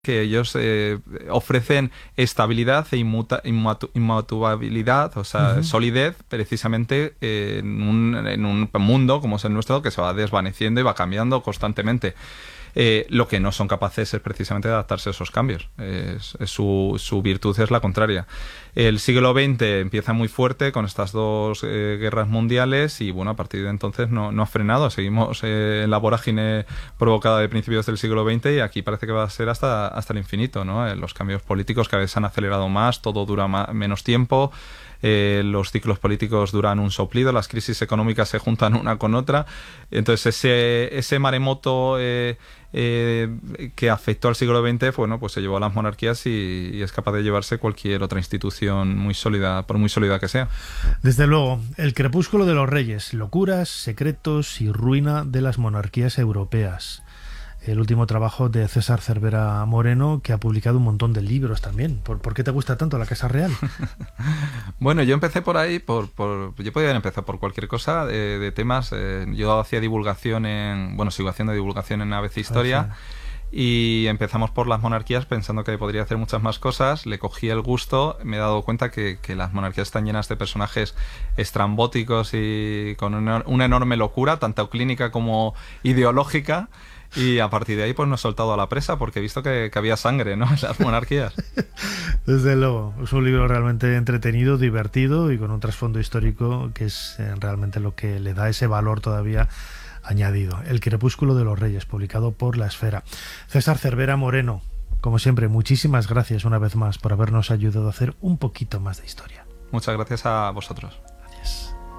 que ellos ofrecen estabilidad e inmutabilidad, o sea, solidez, precisamente en un mundo como es el nuestro, que se va desvaneciendo y va cambiando constantemente. Lo que no son capaces es precisamente de adaptarse a esos cambios. Su virtud es la contraria. El siglo XX empieza muy fuerte con estas dos guerras mundiales y, bueno, a partir de entonces no ha frenado. Seguimos en la vorágine provocada de principios del siglo XX y aquí parece que va a ser hasta el infinito, ¿no? Los cambios políticos cada vez se han acelerado más, todo dura menos tiempo. Los ciclos políticos duran un soplido, las crisis económicas se juntan una con otra. Entonces ese maremoto que afectó al siglo XX, bueno, pues se llevó a las monarquías y es capaz de llevarse cualquier otra institución muy sólida, por muy sólida que sea. Desde luego, El crepúsculo de los reyes, locuras, secretos y ruina de las monarquías europeas. El último trabajo de César Cervera Moreno, que ha publicado un montón de libros también. ¿Por qué te gusta tanto la Casa Real? Bueno, yo empecé por ahí, yo podía haber empezado por cualquier cosa de temas. Yo hacía divulgación sigo haciendo divulgación en ABC Historia. Y empezamos por las monarquías pensando que podría hacer muchas más cosas. Le cogí el gusto, me he dado cuenta que las monarquías están llenas de personajes estrambóticos y con una enorme locura, tanto clínica como ideológica. Y a partir de ahí pues no he soltado a la presa porque he visto que había sangre, ¿no?, en las monarquías. Desde luego, es un libro realmente entretenido, divertido y con un trasfondo histórico que es realmente lo que le da ese valor todavía añadido. El crepúsculo de los reyes, publicado por La Esfera. César Cervera Moreno, como siempre, muchísimas gracias una vez más por habernos ayudado a hacer un poquito más de historia. Muchas gracias a vosotros.